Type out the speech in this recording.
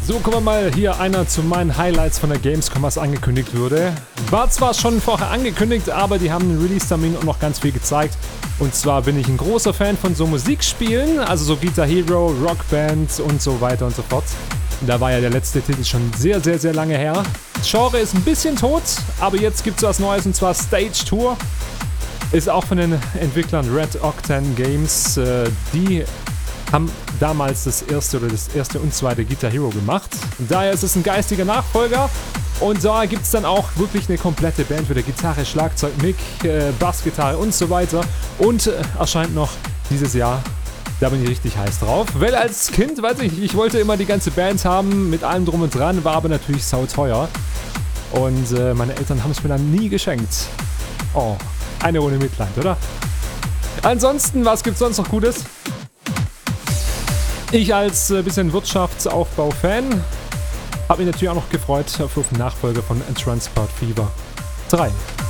So, kommen wir mal hier einer zu meinen Highlights von der Gamescom, was angekündigt wurde. War zwar schon vorher angekündigt, aber die haben den Release-Termin und noch ganz viel gezeigt. Und zwar bin ich ein großer Fan von so Musikspielen, also so Guitar Hero, Rockband und so weiter und so fort. Da war ja der letzte Titel schon sehr, sehr, sehr lange her. Das Genre ist ein bisschen tot, aber jetzt gibt es was Neues und zwar Stage Tour. Ist auch von den Entwicklern Red Octane Games. Die haben damals das erste und zweite Guitar Hero gemacht. Daher ist es ein geistiger Nachfolger. Und da gibt es dann auch wirklich eine komplette Band für die Gitarre, Schlagzeug, Mic, Bassgitarre und so weiter. Und erscheint noch dieses Jahr. Da bin ich richtig heiß drauf. Weil als Kind, weiß ich wollte immer die ganze Band haben, mit allem drum und dran, war aber natürlich sauteuer. Und meine Eltern haben es mir dann nie geschenkt. Oh, eine ohne Mitleid, oder? Ansonsten, was gibt's sonst noch Gutes? Ich als bisschen Wirtschaftsaufbau-Fan habe mich natürlich auch noch gefreut auf den Nachfolger von Transport Fever 3.